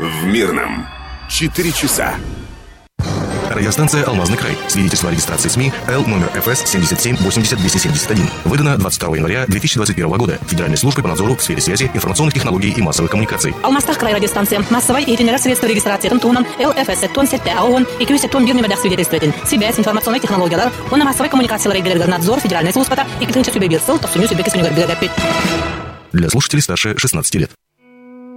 в Мирном. 4 часа. Радиостанция «Алмазный край». Свидетельство о регистрации СМИ Л номер ФС 77-80-271. Выдано 22 января 2021 года Федеральной службой по надзору в сфере связи, информационных технологий и массовых коммуникаций. Алмазтах край радиостанция. Массовой и средства регистрации тунан ЛФС тон сетте АОН и кюсе тон бирнемедах свидетельствует. Связь, информационные технологии, он на массовой коммуникации надзор Федеральной службы и китынча сюбе бирсел, то суню сюбе кисуню горбилга. Для слушателей старше 16 лет.